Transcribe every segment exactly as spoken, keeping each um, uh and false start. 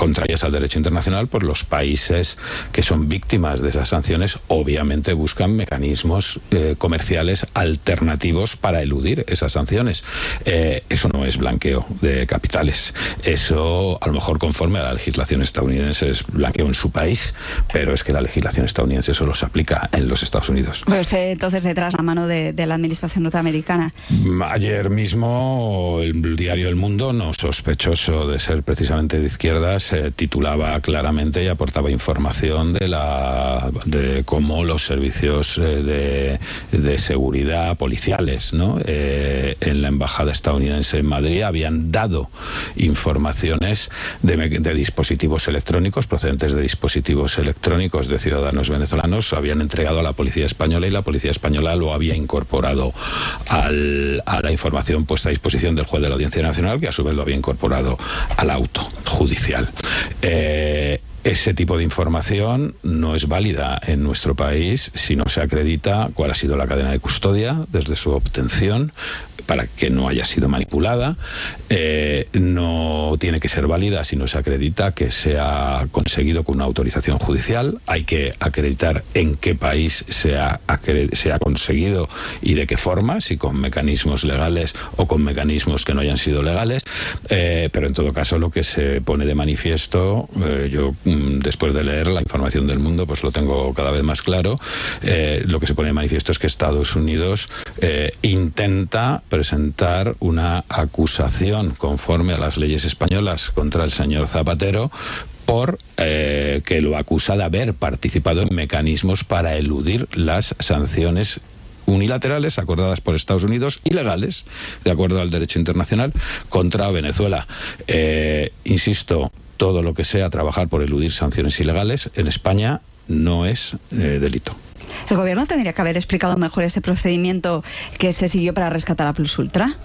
contrarias al derecho internacional, pues los países que son víctimas de esas sanciones obviamente buscan mecanismos eh, comerciales alternativos para eludir esas sanciones. Eh, eso no es blanqueo de capitales. Eso, a lo mejor conforme a la legislación estadounidense, es blanqueo en su país, pero es que la legislación estadounidense solo se aplica en los Estados Unidos. Pero usted entonces detrás la mano de, de la administración norteamericana. Ayer mismo el diario El Mundo, no sospechoso de ser precisamente de izquierdas, eh, titulaba claramente y aportaba información de la de cómo los servicios eh, de, de seguridad policiales, ¿no? eh, en la embajada estadounidense en Madrid habían dado informaciones de, de dispositivos electrónicos procedentes de dispositivos electrónicos de ciudadanos venezolanos, habían entregado a la policía española y la policía española lo había incorporado al, a la información puesta a disposición del juez de la Audiencia Nacional, que a su vez lo había incorporado al auto judicial. Eh, Ese tipo de información no es válida en nuestro país si no se acredita cuál ha sido la cadena de custodia desde su obtención, para que no haya sido manipulada. Eh, no tiene que ser válida si no se acredita que se ha conseguido con una autorización judicial. Hay que acreditar en qué país se ha, se ha conseguido y de qué forma, si con mecanismos legales o con mecanismos que no hayan sido legales. Eh, pero en todo caso lo que se pone de manifiesto, eh, yo después de leer la información del Mundo, pues lo tengo cada vez más claro, eh, lo que se pone de manifiesto es que Estados Unidos eh, intenta presentar una acusación conforme a las leyes españolas contra el señor Zapatero por eh, que lo acusa de haber participado en mecanismos para eludir las sanciones unilaterales acordadas por Estados Unidos, ilegales, de acuerdo al derecho internacional, contra Venezuela. Eh, insisto, todo lo que sea trabajar por eludir sanciones ilegales en España no es eh, delito. ¿El gobierno tendría que haber explicado mejor ese procedimiento que se siguió para rescatar a Plus Ultra?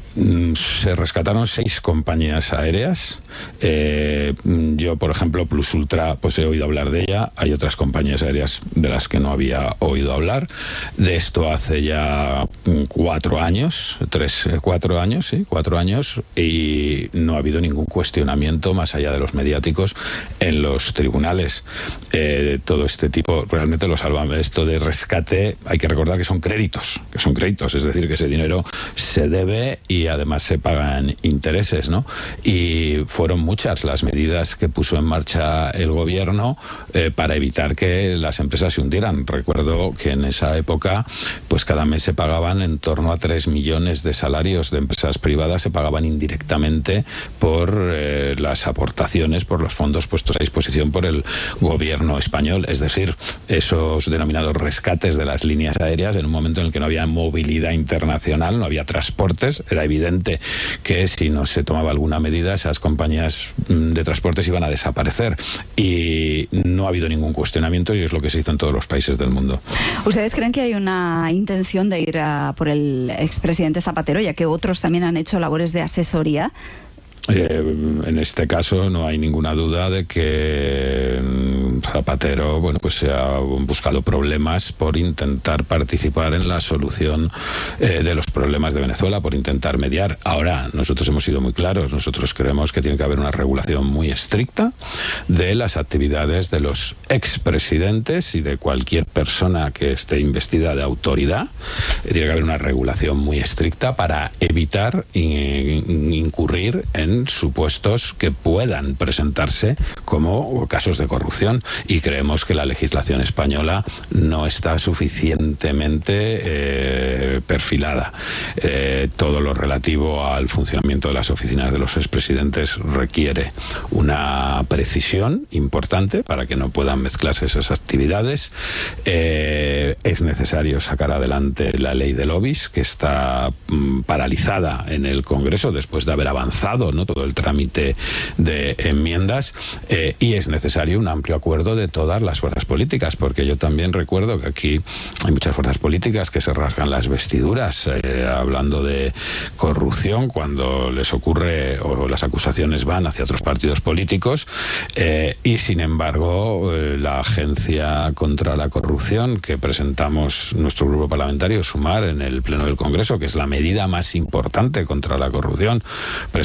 Se rescataron seis compañías aéreas. Eh, yo, por ejemplo, Plus Ultra, pues he oído hablar de ella. Hay otras compañías aéreas de las que no había oído hablar. De esto hace ya cuatro años, tres, cuatro años, sí, cuatro años, y no ha habido ningún cuestionamiento más allá de los mediáticos en los tribunales. Eh, todo este tipo, realmente lo salvan. Esto de rescate, hay que recordar que son créditos, que son créditos, es decir, que ese dinero se debe y y además se pagan intereses, ¿no? Y fueron muchas las medidas que puso en marcha el gobierno eh, para evitar que las empresas se hundieran. Recuerdo que en esa época, pues cada mes se pagaban en torno a tres millones de salarios de empresas privadas, se pagaban indirectamente por eh, las aportaciones, por los fondos puestos a disposición por el gobierno español. Es decir, esos denominados rescates de las líneas aéreas, en un momento en el que no había movilidad internacional, no había transportes, era evidente que si no se tomaba alguna medida, esas compañías de transportes iban a desaparecer. Y no ha habido ningún cuestionamiento y es lo que se hizo en todos los países del mundo. ¿Ustedes creen que hay una intención de ir a por el expresidente Zapatero, ya que otros también han hecho labores de asesoría? Eh, en este caso no hay ninguna duda de que Zapatero, bueno, pues se ha buscado problemas por intentar participar en la solución eh, de los problemas de Venezuela, por intentar mediar. Ahora, nosotros hemos sido muy claros, nosotros creemos que tiene que haber una regulación muy estricta de las actividades de los expresidentes y de cualquier persona que esté investida de autoridad. Eh, tiene que haber una regulación muy estricta para evitar in, incurrir en supuestos que puedan presentarse como casos de corrupción, y creemos que la legislación española no está suficientemente eh, perfilada. Eh, todo lo relativo al funcionamiento de las oficinas de los expresidentes requiere una precisión importante para que no puedan mezclarse esas actividades. Eh, es necesario sacar adelante la ley de lobbies, que está mm, paralizada en el Congreso después de haber avanzado, ¿no?, todo el trámite de enmiendas, eh, y es necesario un amplio acuerdo de todas las fuerzas políticas, porque yo también recuerdo que aquí hay muchas fuerzas políticas que se rasgan las vestiduras eh, hablando de corrupción cuando les ocurre o las acusaciones van hacia otros partidos políticos, eh, y sin embargo eh, la Agencia contra la Corrupción que presentamos nuestro grupo parlamentario, Sumar, en el Pleno del Congreso, que es la medida más importante contra la corrupción presentada en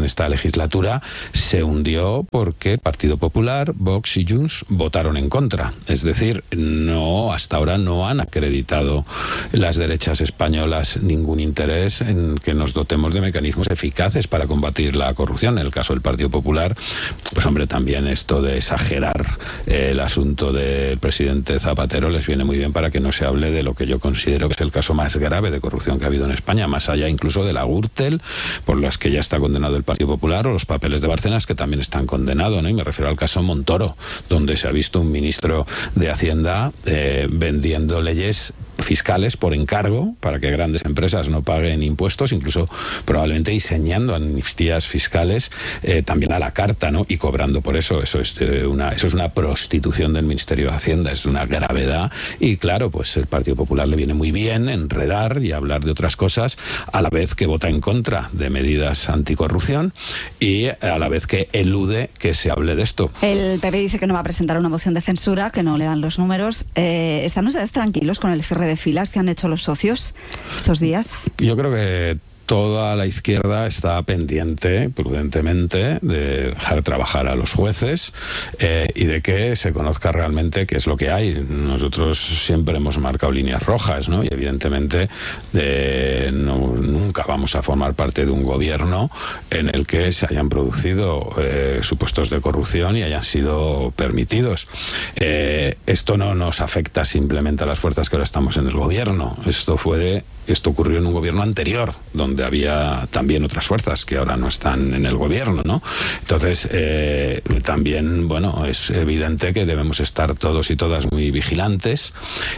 en esta legislatura se hundió porque Partido Popular, Vox y Junts votaron en contra. Es decir, no, hasta ahora no han acreditado las derechas españolas ningún interés en que nos dotemos de mecanismos eficaces para combatir la corrupción. En el caso del Partido Popular, pues hombre, también esto de exagerar eh, el asunto del presidente Zapatero les viene muy bien para que no se hable de lo que yo considero que es el caso más grave de corrupción que ha habido en España, más allá incluso de la Gürtel, por las que ya está condenado el Partido Popular, o los papeles de Bárcenas, que también están condenados, ¿no? Y me refiero al caso Montoro, donde se ha visto un ministro de Hacienda eh, vendiendo leyes fiscales por encargo para que grandes empresas no paguen impuestos, incluso probablemente diseñando amnistías fiscales eh, también a la carta, ¿no? Y cobrando por eso. Eso es eh, una eso es una prostitución del Ministerio de Hacienda, es una gravedad. Y claro, pues el Partido Popular le viene muy bien enredar y hablar de otras cosas, a la vez que vota en contra de medidas anticorrupción y a la vez que elude que se hable de esto. El P P dice que no va a presentar una moción de censura, que no le dan los números. Eh, ¿Están ustedes tranquilos con el cierre de filas que han hecho los socios estos días? Yo creo que toda la izquierda está pendiente, prudentemente, de dejar trabajar a los jueces eh, y de que se conozca realmente qué es lo que hay. Nosotros siempre hemos marcado líneas rojas, ¿no? Y evidentemente eh, no, nunca vamos a formar parte de un gobierno en el que se hayan producido eh, supuestos de corrupción y hayan sido permitidos. Eh, esto no nos afecta simplemente a las fuerzas que ahora estamos en el gobierno. Esto fue de Esto ocurrió en un gobierno anterior, donde había también otras fuerzas que ahora no están en el gobierno, ¿no? Entonces, eh, también, bueno, es evidente que debemos estar todos y todas muy vigilantes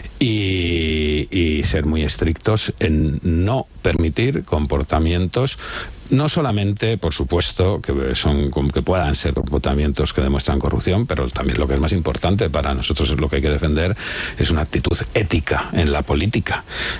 y, y ser muy estrictos en no permitir comportamientos, no solamente, por supuesto, que son que puedan ser comportamientos que demuestran corrupción, pero también lo que es más importante para nosotros es lo que hay que defender, es una actitud ética en la política.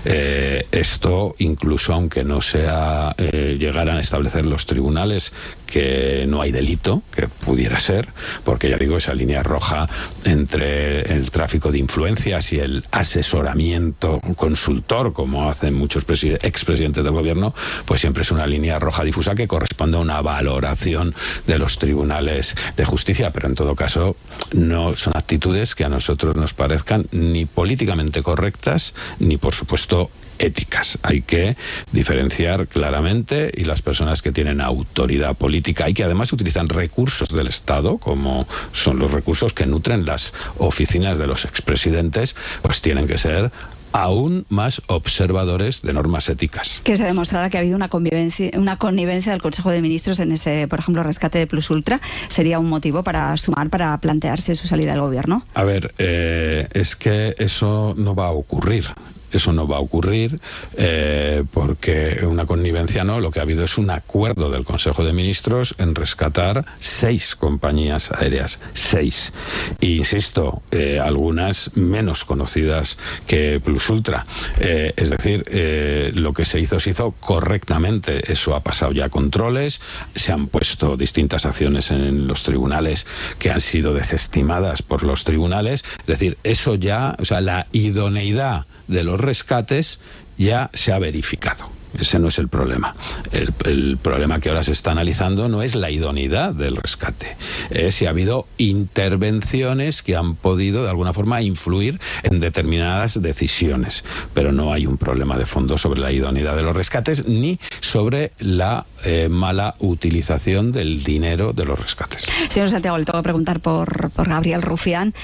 Eh, esto, incluso aunque no sea eh, llegaran a establecer los tribunales que no hay delito, que pudiera ser, porque ya digo, esa línea roja entre el tráfico de influencias y el asesoramiento consultor, como hacen muchos expresidentes del gobierno, pues siempre es una línea roja difusa que corresponde a una valoración de los tribunales de justicia, pero en todo caso no son actitudes que a nosotros nos parezcan ni políticamente correctas ni, por supuesto, éticas. Hay que diferenciar claramente, y las personas que tienen autoridad política y que además utilizan recursos del Estado, como son los recursos que nutren las oficinas de los expresidentes, pues tienen que ser aún más observadores de normas éticas. Que se demostrara que ha habido una convivencia, una connivencia del Consejo de Ministros en ese, por ejemplo, rescate de Plus Ultra, ¿sería un motivo para sumar, para plantearse su salida del gobierno? A ver, eh, es que eso no va a ocurrir. Eso no va a ocurrir eh, porque una connivencia no, lo que ha habido es un acuerdo del Consejo de Ministros en rescatar seis compañías aéreas, seis. E insisto, eh, algunas menos conocidas que Plus Ultra. Eh, es decir, eh, lo que se hizo se hizo correctamente. Eso ha pasado ya controles, se han puesto distintas acciones en los tribunales que han sido desestimadas por los tribunales. Es decir, eso ya, o sea, la idoneidad de los rescates ya se ha verificado. Ese no es el problema. El, el problema que ahora se está analizando no es la idoneidad del rescate, es si ha habido intervenciones que han podido de alguna forma influir en determinadas decisiones. Pero no hay un problema de fondo sobre la idoneidad de los rescates ni sobre la eh, mala utilización del dinero de los rescates. Señor Santiago, le tengo que preguntar por, por Gabriel Rufián.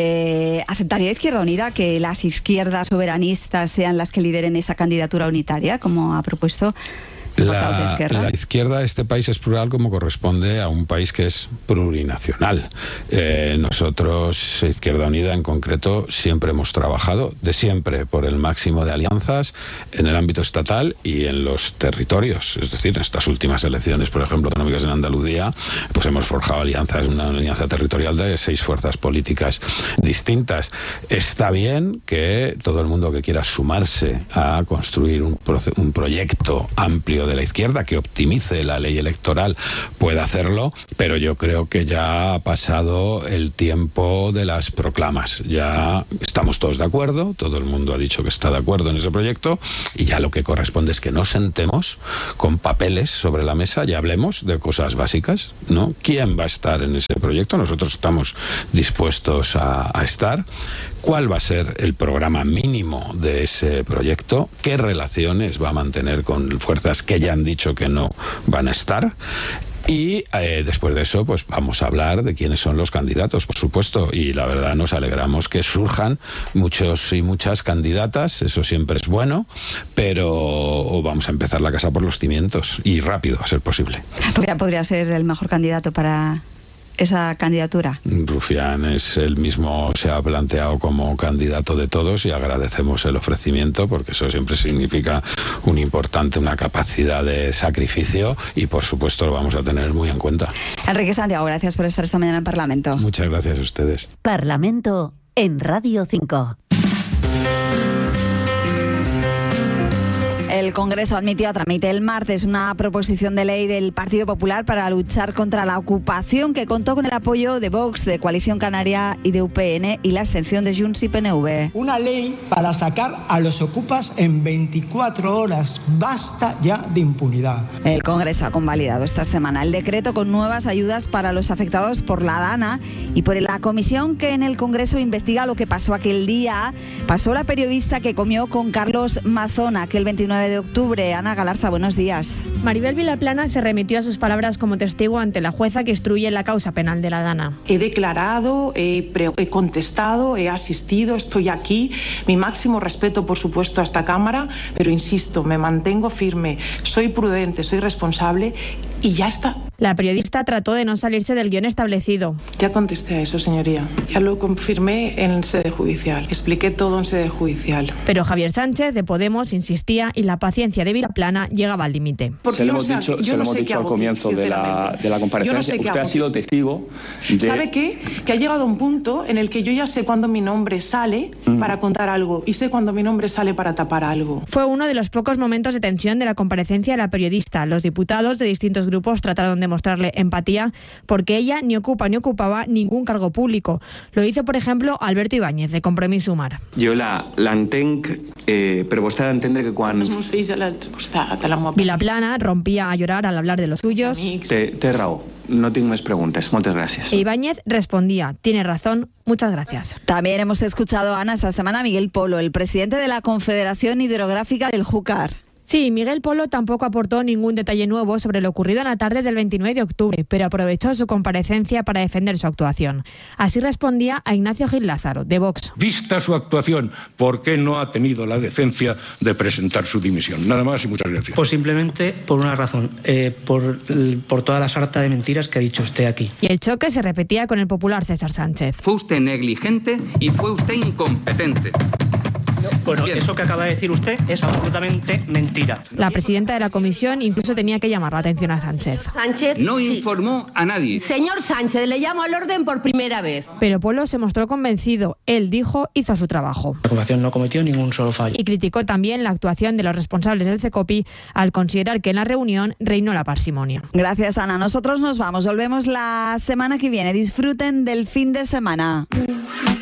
Eh, ¿Aceptaría Izquierda Unida que las izquierdas soberanistas sean las que lideren esa candidatura unitaria, como ha propuesto La, la izquierda de este país es plural como corresponde a un país que es plurinacional. Eh, nosotros, Izquierda Unida en concreto, siempre hemos trabajado de siempre por el máximo de alianzas en el ámbito estatal y en los territorios. Es decir, en estas últimas elecciones, por ejemplo, económicas en Andalucía, pues hemos forjado alianzas, una alianza territorial de seis fuerzas políticas distintas. Está bien que todo el mundo que quiera sumarse a construir un, un proyecto amplio partido de la izquierda que optimice la ley electoral pueda hacerlo, pero yo creo que ya ha pasado el tiempo de las proclamas. Ya estamos todos de acuerdo, todo el mundo ha dicho que está de acuerdo en ese proyecto, y ya lo que corresponde es que nos sentemos con papeles sobre la mesa y hablemos de cosas básicas, ¿no? ¿Quién va a estar en ese proyecto? Nosotros estamos dispuestos a, a estar. ¿Cuál va a ser el programa mínimo de ese proyecto? ¿Qué relaciones va a mantener con fuerzas que ya han dicho que no van a estar? Y eh, después de eso, pues vamos a hablar de quiénes son los candidatos, por supuesto. Y la verdad nos alegramos que surjan muchos y muchas candidatas, eso siempre es bueno, pero vamos a empezar la casa por los cimientos y rápido, a ser posible. ¿Rufián podría ser el mejor candidato para esa candidatura? Rufián es el mismo, se ha planteado como candidato de todos y agradecemos el ofrecimiento porque eso siempre significa un importante, una capacidad de sacrificio y por supuesto lo vamos a tener muy en cuenta. Enrique Santiago, gracias por estar esta mañana en Parlamento. Muchas gracias a ustedes. Parlamento en Radio cinco. El Congreso admitió a trámite el martes una proposición de ley del Partido Popular para luchar contra la ocupación que contó con el apoyo de Vox, de Coalición Canaria y de U P N y la abstención de Junts y P N V. Una ley para sacar a los ocupas en veinticuatro horas. Basta ya de impunidad. El Congreso ha convalidado esta semana el decreto con nuevas ayudas para los afectados por la DANA y por la comisión que en el Congreso investiga lo que pasó aquel día. Pasó la periodista que comió con Carlos Mazón aquel veintinueve de octubre. Ana Galarza, buenos días. Maribel Vilaplana se remitió a sus palabras como testigo ante la jueza que instruye la causa penal de la DANA. He declarado, he, pre- he contestado, he asistido, estoy aquí. Mi máximo respeto, por supuesto, a esta Cámara, pero insisto, me mantengo firme, soy prudente, soy responsable y ya está. La periodista trató de no salirse del guión establecido. Ya contesté a eso, señoría. Ya lo confirmé en sede judicial. Expliqué todo en sede judicial. Pero Javier Sánchez, de Podemos, insistía y la paciencia de Vilaplana llegaba al límite. Se lo hemos sé, dicho, se lo no hemos dicho al comienzo de la, de la comparecencia. No sé Usted ha sido testigo de... ¿Sabe qué? Que ha llegado a un punto en el que yo ya sé cuándo mi nombre sale mm. para contar algo y sé cuándo mi nombre sale para tapar algo. Fue uno de los pocos momentos de tensión de la comparecencia de la periodista. Los diputados de distintos grupos trataron de mostrarle empatía porque ella ni ocupa ni ocupaba ningún cargo público. Lo hizo, por ejemplo, Alberto Ibáñez, de Compromís Sumar. Jo la, l'entenc, eh, però vostè ha d'entendre que quan... Vilaplana rompía a llorar al hablar de los suyos. Té, té raó. No tinc més preguntes. Moltes gràcies. E Ibáñez respondía, tiene razón, muchas gracias. También hemos escuchado, Ana, esta semana a Miguel Polo, el presidente de la Confederación Hidrográfica del Júcar. Sí, Miguel Polo tampoco aportó ningún detalle nuevo sobre lo ocurrido en la tarde del veintinueve de octubre, pero aprovechó su comparecencia para defender su actuación. Así respondía a Ignacio Gil Lázaro, de Vox. Vista su actuación, ¿por qué no ha tenido la decencia de presentar su dimisión? Nada más y muchas gracias. Pues simplemente por una razón, eh, por, por toda la sarta de mentiras que ha dicho usted aquí. Y el choque se repetía con el popular César Sánchez. Fue usted negligente y fue usted incompetente. Bueno, eso que acaba de decir usted es absolutamente mentira. La presidenta de la comisión incluso tenía que llamar la atención a Sánchez. Sánchez no sí. informó a nadie. Señor Sánchez, le llamo al orden por primera vez. Pero Polo se mostró convencido. Él dijo, hizo su trabajo. La Fundación no cometió ningún solo fallo. Y criticó también la actuación de los responsables del CECOPI al considerar que en la reunión reinó la parsimonia. Gracias, Ana. Nosotros nos vamos. Volvemos la semana que viene. Disfruten del fin de semana.